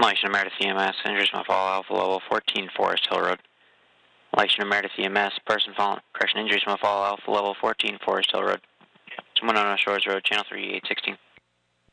Lexington Meredith EMS, injuries from fall Alpha level 14 Forest Hill Road. Lexington Meredith EMS, injuries from fall Alpha level 14 Forest Hill Road. Someone on Shores Road, channel 3816.